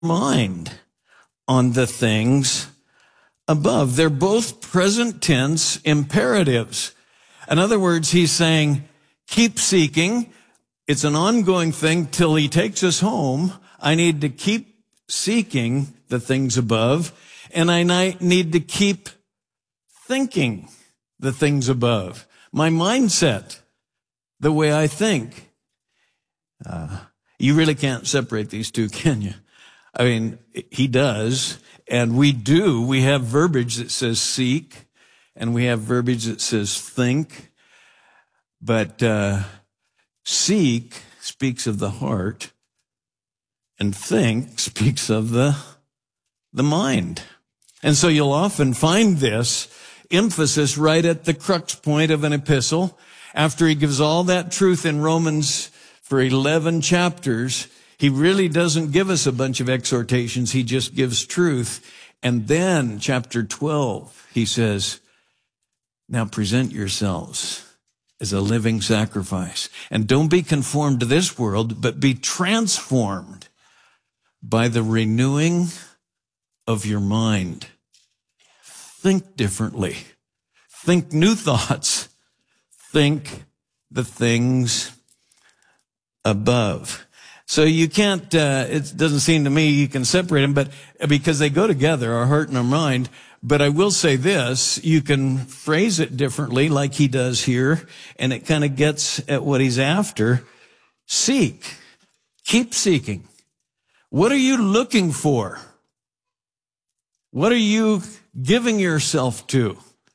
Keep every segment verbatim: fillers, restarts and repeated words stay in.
mind on the things above. They're both present tense imperatives. In other words, he's saying, keep seeking. It's an ongoing thing till he takes us home. I need to keep seeking the things above, and I need to keep thinking the things above. My mindset, the way I think. Uh, you really can't separate these two, can you? I mean, he does, and we do. We have verbiage that says seek, and we have verbiage that says think. But uh, seek speaks of the heart, and think speaks of the, the mind. And so you'll often find this emphasis right at the crux point of an epistle. After he gives all that truth in Romans for eleven chapters, he really doesn't give us a bunch of exhortations. He just gives truth. And then chapter twelve, he says, now present yourselves as a living sacrifice. And don't be conformed to this world, but be transformed by the renewing of your mind. Think differently. Think new thoughts. Think the things above. So you can't, uh, it doesn't seem to me you can separate them, but because they go together, our heart and our mind. But I will say this, you can phrase it differently like he does here, and it kind of gets at what he's after. Seek. Keep seeking. What are you looking for? What are you giving yourself to?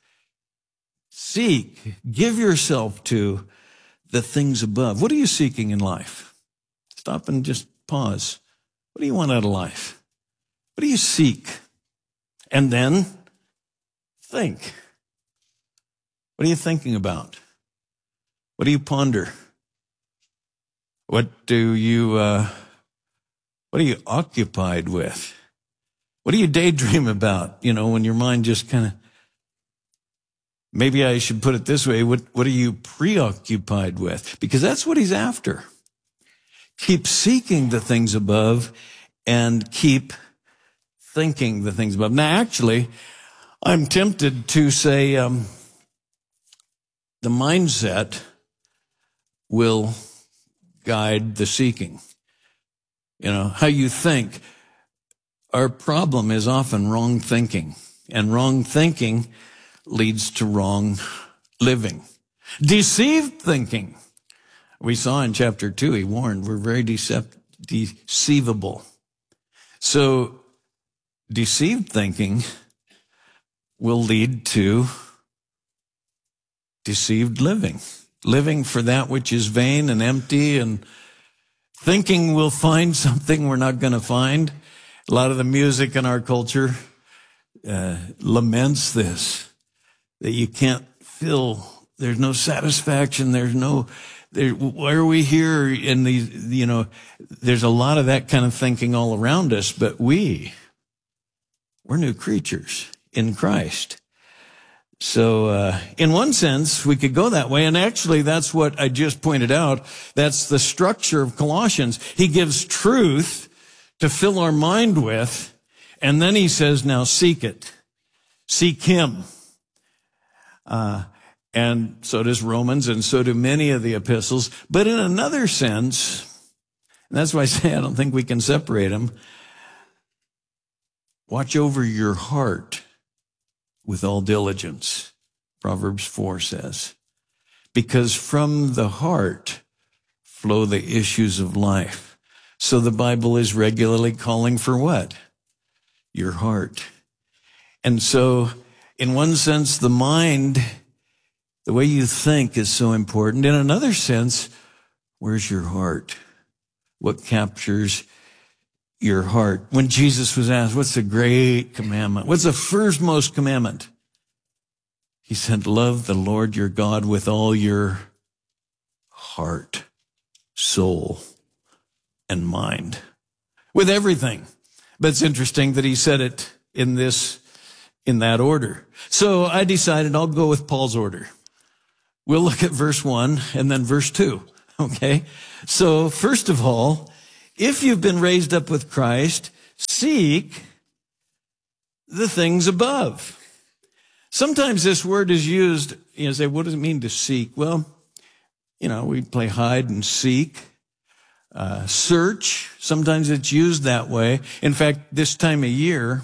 Seek. Give yourself to the things above. What are you seeking in life? Stop and just pause. What do you want out of life? What do you seek? And then think. What are you thinking about? What do you ponder? What do you, uh, what are you occupied with? What do you daydream about? You know, when your mind just kind of, maybe I should put it this way. What, what are you preoccupied with? Because that's what he's after. Keep seeking the things above and keep thinking the things above. Now, actually, I'm tempted to say um, the mindset will guide the seeking. You know, how you think. Our problem is often wrong thinking, and wrong thinking leads to wrong living. Deceived thinking. We saw in chapter two, he warned, we're very decept- deceivable. So deceived thinking will lead to deceived living. Living for that which is vain and empty, and thinking we'll find something we're not going to find. A lot of the music in our culture uh, laments this, that you can't feel, there's no satisfaction, there's no, there, why are we here in these, you know, there's a lot of that kind of thinking all around us, but we, we're new creatures in Christ. So, uh, in one sense, we could go that way. And actually, that's what I just pointed out. That's the structure of Colossians. He gives truth to fill our mind with. And then he says, now seek it. Seek him. Uh, and so does Romans, and so do many of the epistles. But in another sense, and that's why I say I don't think we can separate them, watch over your heart with all diligence, Proverbs four says, because from the heart flow the issues of life. So the Bible is regularly calling for what? Your heart. And so, in one sense, the mind, the way you think is so important. In another sense, where's your heart? What captures your heart? When Jesus was asked, what's the great commandment? What's the first most commandment? He said, love the Lord your God with all your heart, soul, and mind. With everything. But it's interesting that he said it in this, in that order. So I decided I'll go with Paul's order. We'll look at verse one and then verse two. Okay? So first of all, if you've been raised up with Christ, seek the things above. Sometimes this word is used, you know, say, what does it mean to seek? Well, you know, we play hide and seek, uh, search. Sometimes it's used that way. In fact, this time of year,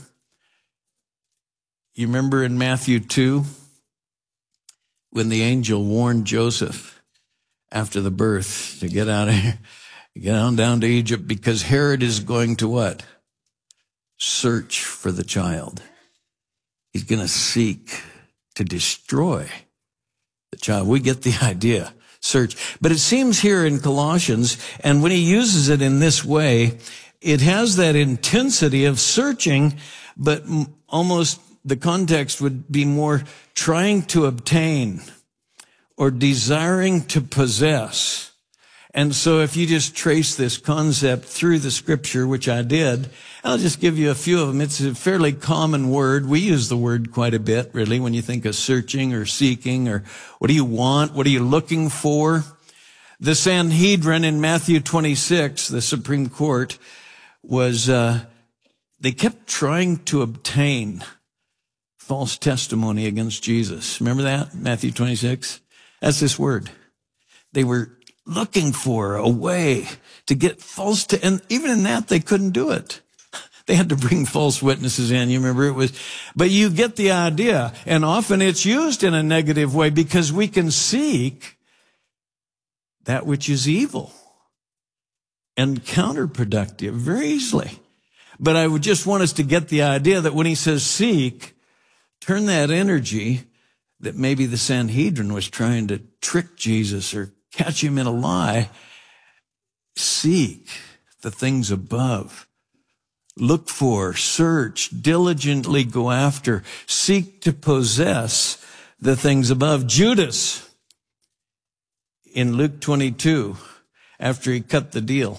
you remember in Matthew two, when the angel warned Joseph after the birth to get out of here, get on down to Egypt, because Herod is going to what? Search for the child. He's going to seek to destroy the child. We get the idea. Search. But it seems here in Colossians, and when he uses it in this way, it has that intensity of searching, but almost the context would be more trying to obtain or desiring to possess. And so if you just trace this concept through the scripture, which I did, I'll just give you a few of them. It's a fairly common word. We use the word quite a bit, really, when you think of searching or seeking, or what do you want? What are you looking for? The Sanhedrin in Matthew twenty-six, the Supreme Court, was, uh, they kept trying to obtain false testimony against Jesus. Remember that? Matthew twenty-six? That's this word. They were looking for a way to get false to, and even in that, they couldn't do it. They had to bring false witnesses in. You remember it was, but you get the idea. And often it's used in a negative way because we can seek that which is evil and counterproductive very easily. But I would just want us to get the idea that when he says seek, turn that energy that maybe the Sanhedrin was trying to trick Jesus or catch him in a lie. Seek the things above. Look for, search, diligently go after, seek to possess the things above. Judas, in Luke twenty-two, after he cut the deal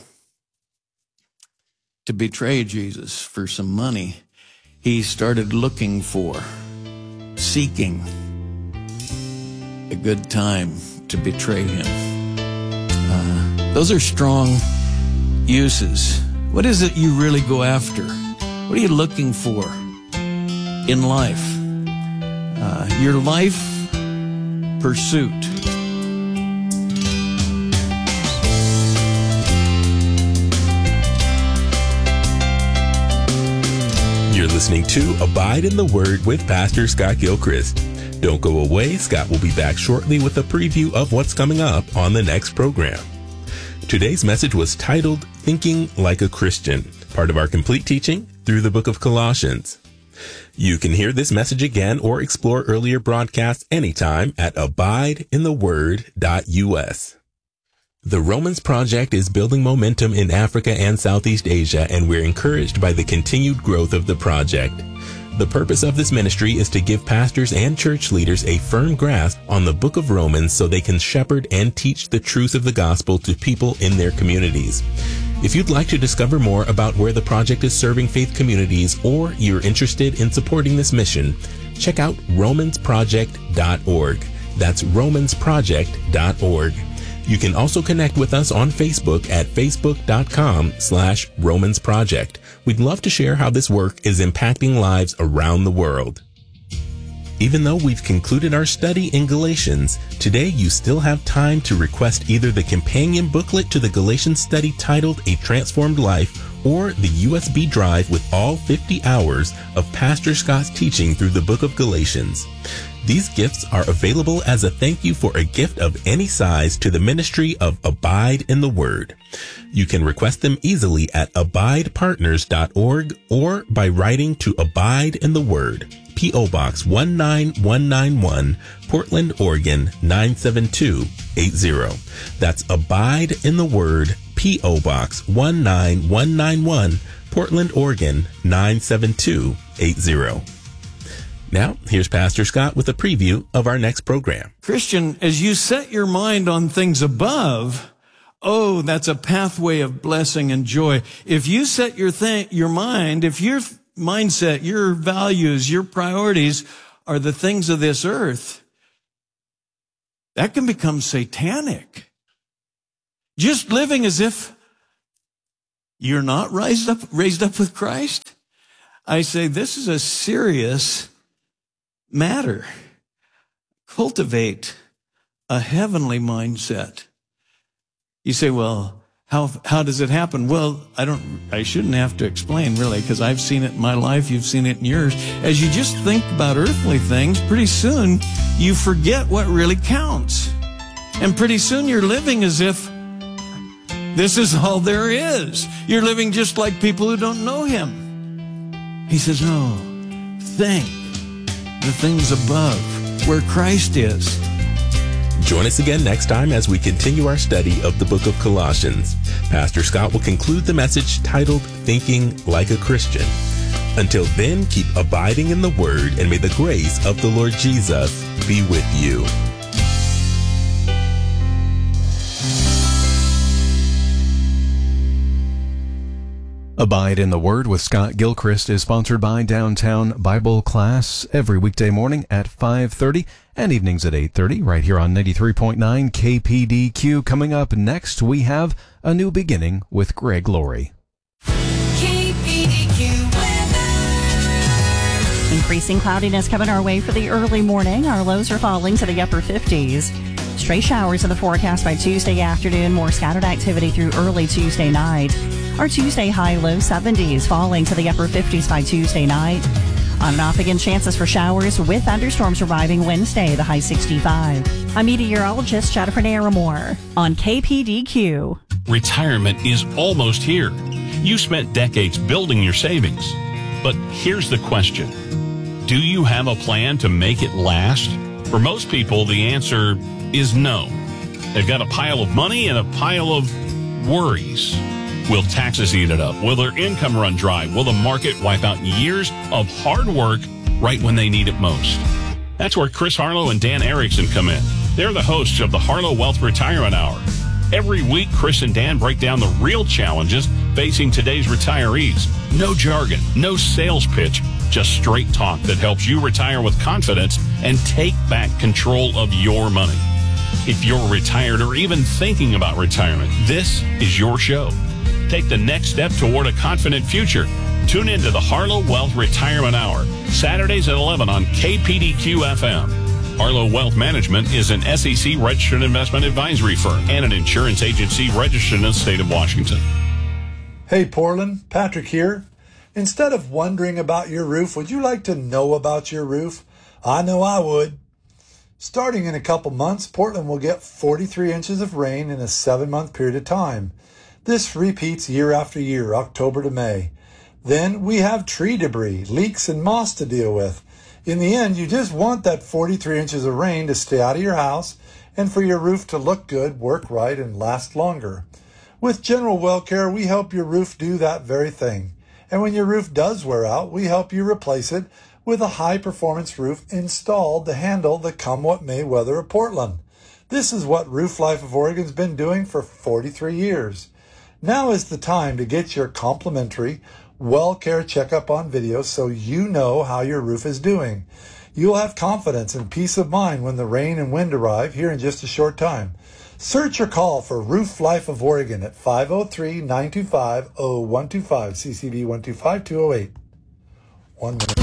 to betray Jesus for some money, he started looking for, seeking a good time to betray him. Uh, those are strong uses. What is it you really go after? What are you looking for in life? Uh, your life pursuit. You're listening to Abide in the Word with Pastor Scott Gilchrist. Don't go away. Scott will be back shortly with a preview of what's coming up on the next program. Today's message was titled Thinking Like a Christian, part of our complete teaching through the book of Colossians. You can hear this message again or explore earlier broadcasts anytime at abide in the word dot U S. The Romans Project is building momentum in Africa and Southeast Asia, and we're encouraged by the continued growth of the project. The purpose of this ministry is to give pastors and church leaders a firm grasp on the book of Romans so they can shepherd and teach the truth of the gospel to people in their communities. If you'd like to discover more about where the project is serving faith communities, or you're interested in supporting this mission, check out romans project dot org. That's romans project dot org. You can also connect with us on Facebook at facebook.com slash Romans Project. We'd love to share how this work is impacting lives around the world. Even though we've concluded our study in Galatians, today you still have time to request either the companion booklet to the Galatians study titled A Transformed Life, or the U S B drive with all fifty hours of Pastor Scott's teaching through the book of Galatians. These gifts are available as a thank you for a gift of any size to the ministry of Abide in the Word. You can request them easily at abide partners dot org or by writing to Abide in the Word, P O Box one nine one nine one, Portland, Oregon nine seven two eight zero. That's Abide in the Word, P O Box one nine one nine one, Portland, Oregon nine seven two eight zero. Now, here's Pastor Scott with a preview of our next program. Christian, as you set your mind on things above, oh, that's a pathway of blessing and joy. If you set your th- your mind, if your mindset, your values, your priorities are the things of this earth, that can become satanic. Just living as if you're not raised up, raised up with Christ? I say, this is a serious matter. Cultivate a heavenly mindset. You say, well, how how does it happen? Well, I don't, I shouldn't have to explain really, because I've seen it in my life, you've seen it in yours. As you just think about earthly things, pretty soon you forget what really counts. And pretty soon you're living as if this is all there is. You're living just like people who don't know him. He says, no, think the things above where Christ is. Join us again next time as we continue our study of the book of Colossians. Pastor Scott will conclude the message titled Thinking Like a Christian. Until then, keep abiding in the Word, and may the grace of the Lord Jesus be with you. Abide in the Word with Scott Gilchrist is sponsored by Downtown Bible Class every weekday morning at five thirty and evenings at eight thirty right here on ninety-three point nine K P D Q. Coming up next, we have A New Beginning with Greg Laurie. K P D Q weather. Increasing cloudiness coming our way for the early morning. Our lows are falling to the upper fifties. Stray showers in the forecast by Tuesday afternoon. More scattered activity through early Tuesday night. Our Tuesday high low seventies, falling to the upper fifties by Tuesday night. On and off again, chances for showers with thunderstorms arriving Wednesday, the high sixty-five. I'm meteorologist Jennifer Naramore on K P D Q. Retirement is almost here. You spent decades building your savings. But here's the question. Do you have a plan to make it last? For most people, the answer is no. They've got a pile of money and a pile of worries. Will taxes eat it up? Will their income run dry? Will the market wipe out years of hard work right when they need it most? That's where Chris Harlow and Dan Erickson come in. They're the hosts of the Harlow Wealth Retirement Hour. Every week, Chris and Dan break down the real challenges facing today's retirees. No jargon, no sales pitch, just straight talk that helps you retire with confidence and take back control of your money. If you're retired or even thinking about retirement, this is your show. Take the next step toward a confident future. Tune into the Harlow Wealth Retirement Hour, Saturdays at eleven on K P D Q F M. Harlow Wealth Management is an S E C registered investment advisory firm and an insurance agency registered in the state of Washington. Hey Portland, Patrick here. Instead of wondering about your roof, would you like to know about your roof? I know I would. Starting in a couple months, Portland will get forty-three inches of rain in a seven-month period of time. This repeats year after year, October to May. Then we have tree debris, leaks, and moss to deal with. In the end, you just want that forty-three inches of rain to stay out of your house and for your roof to look good, work right, and last longer. With General Well Care, we help your roof do that very thing. And when your roof does wear out, we help you replace it with a high-performance roof installed to handle the come-what-may weather of Portland. This is what Roof Life of Oregon's been doing for forty-three years. Now is the time to get your complimentary Well Care checkup on video so you know how your roof is doing. You'll have confidence and peace of mind when the rain and wind arrive here in just a short time. Search or call for Roof Life of Oregon at five oh three, nine two five, oh one two five, C C B one two five, two oh eight. One minute.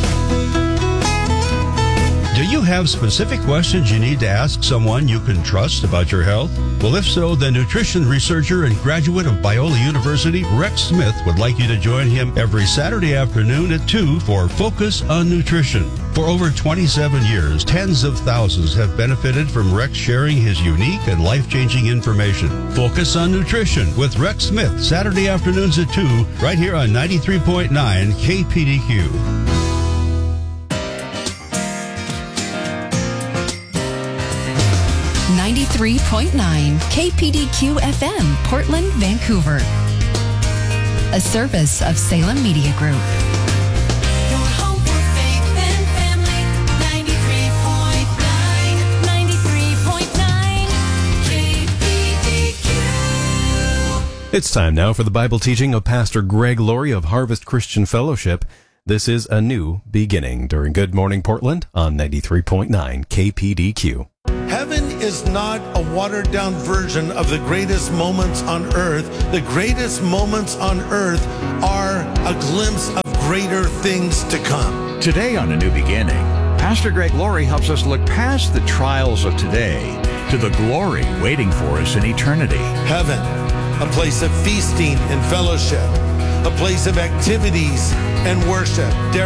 Do you have specific questions you need to ask someone you can trust about your health? Well, if so, the nutrition researcher and graduate of Biola University, Rex Smith, would like you to join him every Saturday afternoon at two for Focus on Nutrition. For over twenty-seven years, tens of thousands have benefited from Rex sharing his unique and life-changing information. Focus on Nutrition with Rex Smith, Saturday afternoons at two, right here on ninety-three point nine K P D Q. ninety-three point nine K P D Q F M, Portland, Vancouver. A service of Salem Media Group. Your home for faith and family. ninety-three point nine, ninety-three point nine K P D Q. It's time now for the Bible teaching of Pastor Greg Laurie of Harvest Christian Fellowship. This is A New Beginning during Good Morning Portland on ninety-three point nine K P D Q. Heaven is not a watered-down version of the greatest moments on earth. The greatest moments on earth are a glimpse of greater things to come. Today on A New Beginning, Pastor Greg Laurie helps us look past the trials of today to the glory waiting for us in eternity. Heaven, a place of feasting and fellowship, a place of activities and worship.